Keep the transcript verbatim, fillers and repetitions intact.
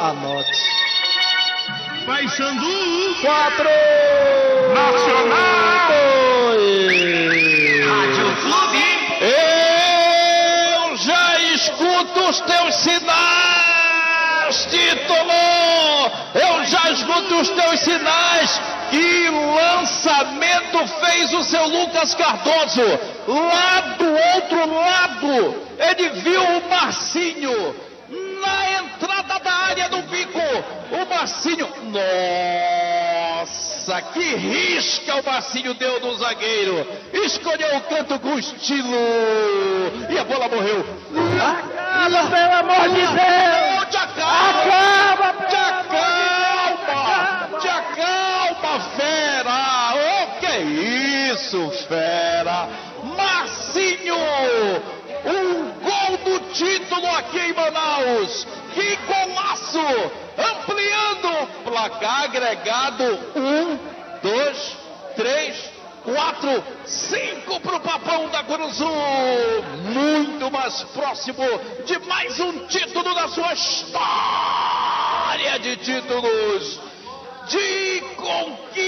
Anote. Paysandu. Quatro. Nacional. Dois. Rádio Clube. Eu já escuto os teus sinais, título. Eu já escuto os teus sinais. Que lançamento fez o seu Lucas Cardoso? Lá do outro lado, ele viu o Marcinho na entrada da área do bico. O Marcinho, nossa, que risca o Marcinho deu no zagueiro. Escolheu o canto com estilo e a bola morreu. Acaba, pelo amor de Deus! Te acalma! Acaba, te acalma! Te acalma, fera! O que é isso, fera? Marcinho! Um gol do título aqui em Manaus! Que golaço! Ampliando o placar agregado. Um, dois, três, quatro, cinco para o Papão da Curuzu. Muito mais próximo de mais um título da sua história de títulos de conquista.